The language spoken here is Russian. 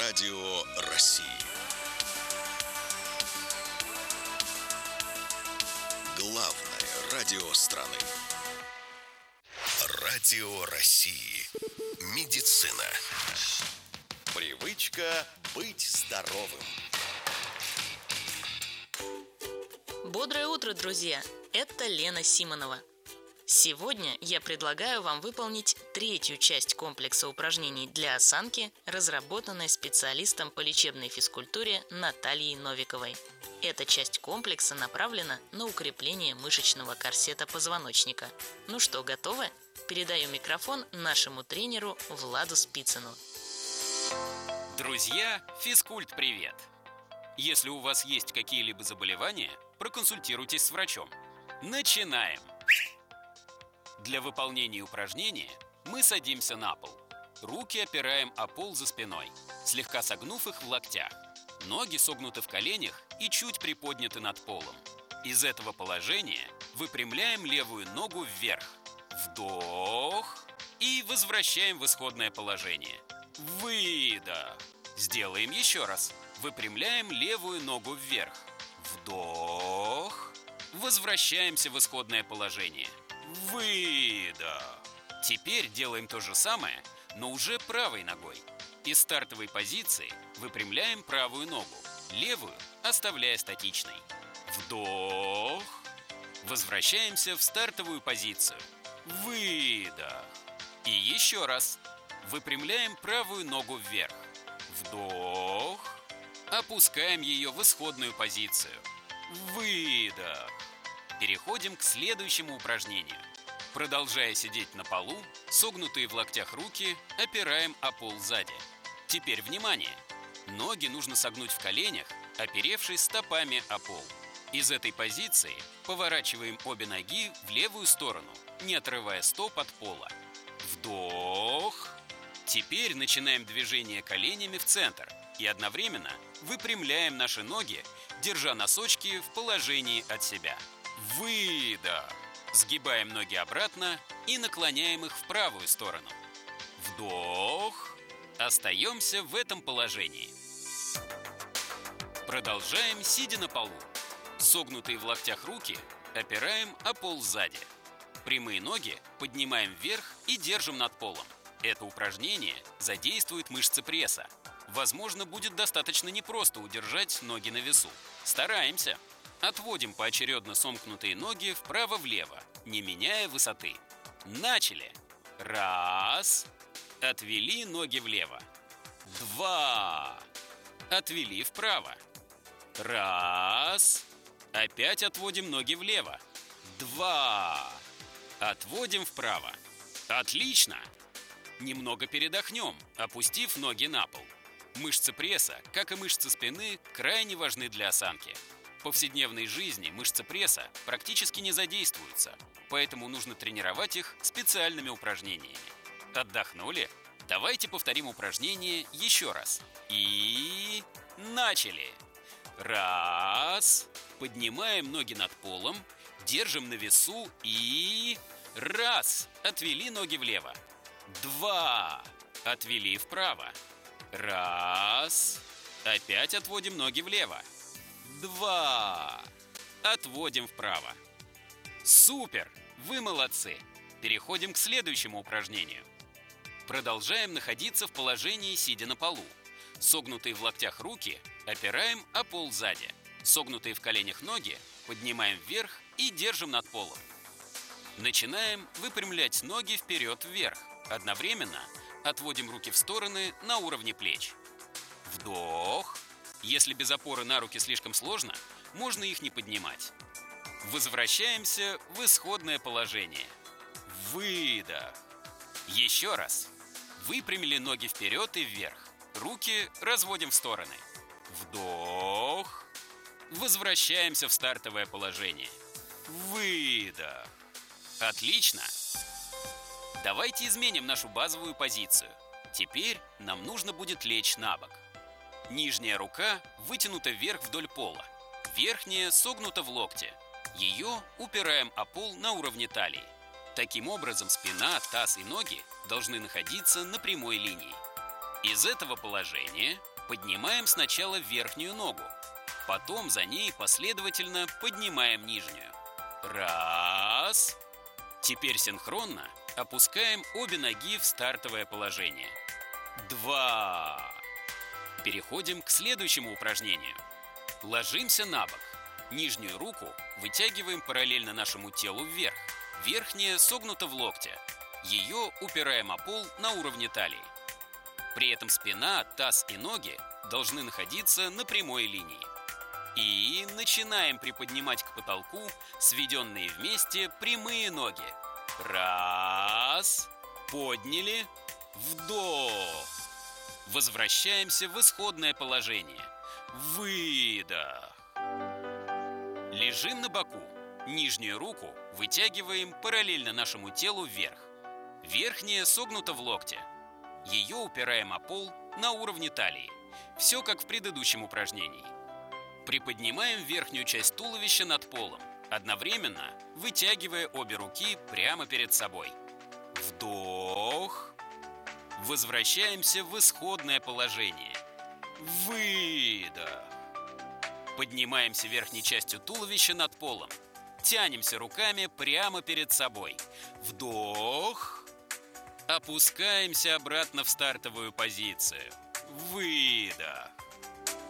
Радио России. Главное радио страны. Радио России. Медицина. Привычка быть здоровым. Бодрое утро, друзья! Это Лена Симонова. Сегодня я предлагаю вам выполнить третью часть комплекса упражнений для осанки, разработанной специалистом по лечебной физкультуре Натальей Новиковой. Эта часть комплекса направлена на укрепление мышечного корсета позвоночника. Ну что, готовы? Передаю микрофон нашему тренеру Владу Спицыну. Друзья, физкульт-привет! Если у вас есть какие-либо заболевания, проконсультируйтесь с врачом. Начинаем! Для выполнения упражнения мы садимся на пол. Руки опираем о пол за спиной, слегка согнув их в локтях. Ноги согнуты в коленях и чуть приподняты над полом. Из этого положения выпрямляем левую ногу вверх. Вдох и возвращаем в исходное положение. Выдох. Сделаем еще раз. Выпрямляем левую ногу вверх. Вдох. Возвращаемся в исходное положение. Выдох. Теперь делаем то же самое, но уже правой ногой. Из стартовой позиции выпрямляем правую ногу, левую оставляя статичной. Вдох. Возвращаемся в стартовую позицию. Выдох. И еще раз. Выпрямляем правую ногу вверх. Вдох. Опускаем ее в исходную позицию. Выдох. Переходим к следующему упражнению. Продолжая сидеть на полу, согнутые в локтях руки опираем о пол сзади. Теперь внимание! Ноги нужно согнуть в коленях, оперевшись стопами о пол. Из этой позиции поворачиваем обе ноги в левую сторону, не отрывая стоп от пола. Вдох. Теперь начинаем движение коленями в центр и одновременно выпрямляем наши ноги, держа носочки в положении от себя. Выдох. Сгибаем ноги обратно и наклоняем их в правую сторону. Вдох. Остаемся в этом положении. Продолжаем, сидя на полу. Согнутые в локтях руки опираем о пол сзади. Прямые ноги поднимаем вверх и держим над полом. Это упражнение задействует мышцы пресса. Возможно, будет достаточно непросто удержать ноги на весу. Стараемся. Отводим поочередно сомкнутые ноги вправо-влево, не меняя высоты. Начали. Раз. Отвели ноги влево. Два. Отвели вправо. Раз. Опять отводим ноги влево. Два. Отводим вправо. Отлично. Немного передохнем, опустив ноги на пол. Мышцы пресса, как и мышцы спины, крайне важны для осанки. В повседневной жизни мышцы пресса практически не задействуются, поэтому нужно тренировать их специальными упражнениями. Отдохнули? Давайте повторим упражнение еще раз. И начали! Раз. Поднимаем ноги над полом, держим на весу и... Раз. Отвели ноги влево. Два. Отвели вправо. Раз. Опять отводим ноги влево. Два. Отводим вправо. Супер! Вы молодцы! Переходим к следующему упражнению. Продолжаем находиться в положении, сидя на полу. Согнутые в локтях руки опираем о пол сзади. Согнутые в коленях ноги поднимаем вверх и держим над полом. Начинаем выпрямлять ноги вперед-вверх. Одновременно отводим руки в стороны на уровне плеч. Вдох. Если без опоры на руки слишком сложно, можно их не поднимать. Возвращаемся в исходное положение. Выдох. Еще раз. Выпрямили ноги вперед и вверх. Руки разводим в стороны. Вдох. Возвращаемся в стартовое положение. Выдох. Отлично. Давайте изменим нашу базовую позицию. Теперь нам нужно будет лечь на бок. Нижняя рука вытянута вверх вдоль пола. Верхняя согнута в локте. Ее упираем о пол на уровне талии. Таким образом, спина, таз и ноги должны находиться на прямой линии. Из этого положения поднимаем сначала верхнюю ногу, потом за ней последовательно поднимаем нижнюю. Раз. Теперь синхронно опускаем обе ноги в стартовое положение. 2. Переходим к следующему упражнению. Ложимся на бок. Нижнюю руку вытягиваем параллельно нашему телу вверх. Верхняя согнута в локте. Ее упираем о пол на уровне талии. При этом спина, таз и ноги должны находиться на прямой линии. И начинаем приподнимать к потолку сведенные вместе прямые ноги. Раз. Подняли. Вдох. Возвращаемся в исходное положение. Выдох. Лежим на боку. Нижнюю руку вытягиваем параллельно нашему телу вверх. Верхняя согнута в локте. Ее упираем о пол на уровне талии. Все как в предыдущем упражнении. Приподнимаем верхнюю часть туловища над полом, одновременно вытягивая обе руки прямо перед собой. Вдох. Возвращаемся в исходное положение. Выдох. Поднимаемся верхней частью туловища над полом. Тянемся руками прямо перед собой. Вдох. Опускаемся обратно в стартовую позицию. Выдох.